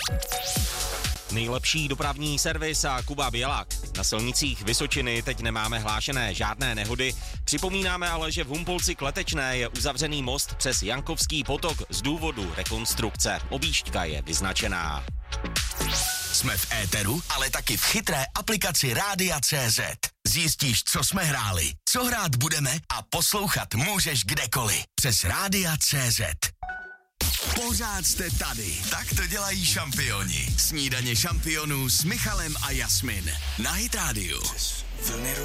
Nejlepší dopravní servis a Kuba Bělák. Na silnicích Vysočiny teď nemáme hlášené žádné nehody. Připomínáme ale, že v Humpolci Kletečné je uzavřený most přes Jankovský potok z důvodu rekonstrukce. Objížďka je vyznačená. Jsme v éteru, ale taky v chytré aplikaci Rádia.cz. Zjistíš, co jsme hráli, co hrát budeme a poslouchat můžeš kdekoliv. Přes Rádia.cz. Pořád jste tady. Tak to dělají šampioni. Snídaně šampionů s Michalem a Jasmin. Na Hit Radio.